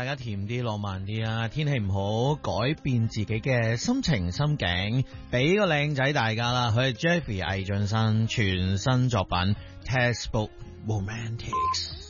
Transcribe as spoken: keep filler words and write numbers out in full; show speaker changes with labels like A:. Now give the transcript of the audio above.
A: 家甜啲浪漫啲啊，天氣唔好，改變自己嘅心情心境，俾個靚仔大家啦，佢係 Jeffrey 魏浚瑄全新作品 Textbook Romantics。